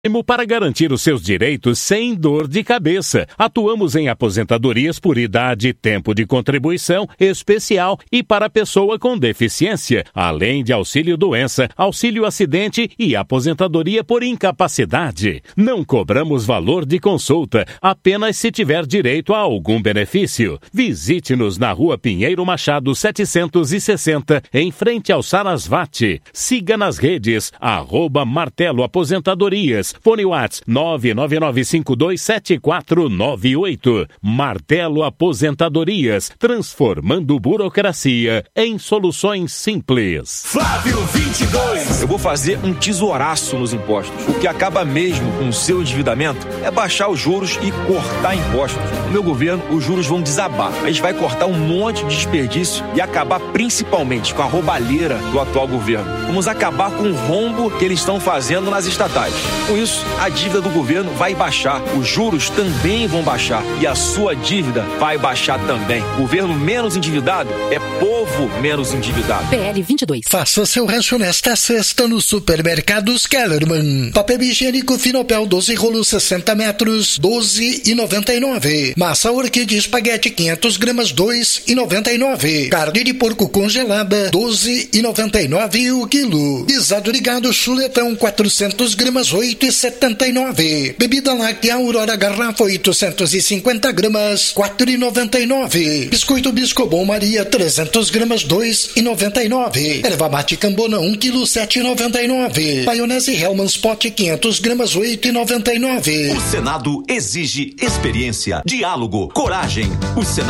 Para garantir os seus direitos sem dor de cabeça. Atuamos em aposentadorias por idade, tempo de contribuição especial e para pessoa com deficiência, além de auxílio-doença, auxílio-acidente e aposentadoria por incapacidade. Não cobramos valor de consulta, apenas se tiver direito a algum benefício. Visite-nos na Rua Pinheiro Machado 760, em frente ao Sarasvati. Siga nas redes, @Martelo Aposentadorias. Fone Whats 999527498. Martelo Aposentadorias, transformando burocracia em soluções simples. Flávio 22. Eu vou fazer um tesouraço nos impostos. O que acaba mesmo com o seu endividamento é baixar os juros e cortar impostos. No meu governo, os juros vão desabar. A gente vai cortar um monte de desperdício e acabar principalmente com a roubalheira do atual governo. Vamos acabar com o rombo que eles estão fazendo nas estatais. Com isso, a dívida do governo vai baixar, os juros também vão baixar e a sua dívida vai baixar também. Governo menos endividado é povo menos endividado. PL 22. Faça seu rancho nesta sexta no Supermercados Kellerman. Papel higiênico Finopel 12 rolos 60 metros, 12,99. Massa orquídea espaguete 500 gramas, 2,99. Carne de porco congelada, 12,99 o quilo. Guisado de gado chuletão 400 gramas, 8,79. Bebida láctea Aurora garrafa 850 gramas, 4,99. Biscoito Biscobon Maria 300 gramas, 2,99. Erva mate Cambona 1 kg, 7,99. Maionese Hellmann's Pot 500 gramas, 8,99. O Senado exige experiência, diálogo, coragem. O Senado